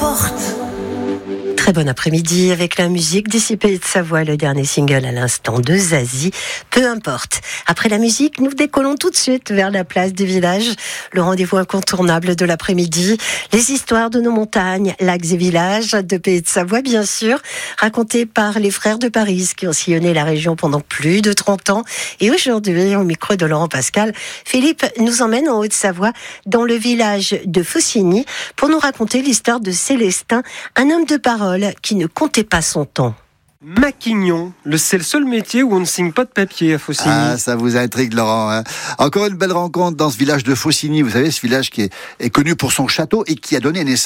importe. Très bon après-midi avec la musique des Pays de Savoie, le dernier single à l'instant de Zazie, peu importe. Après la musique, nous décollons tout de suite vers la place des villages, le rendez-vous incontournable de l'après-midi, les histoires de nos montagnes, lacs et villages de Pays de Savoie bien sûr, racontées par les frères de Paris qui ont sillonné la région pendant plus de 30 ans. Et aujourd'hui, au micro de Laurent Pascal, Philippe nous emmène en Haute-Savoie dans le village de Faucigny pour nous raconter l'histoire de Célestin, un homme de parole qui ne comptait pas son temps. Maquignon, c'est le seul métier où on ne signe pas de papier à Faucigny. Ah, ça vous intrigue, Laurent. Hein. Encore une belle rencontre dans ce village de Faucigny. Vous savez, ce village qui est connu pour son château et qui a donné naissance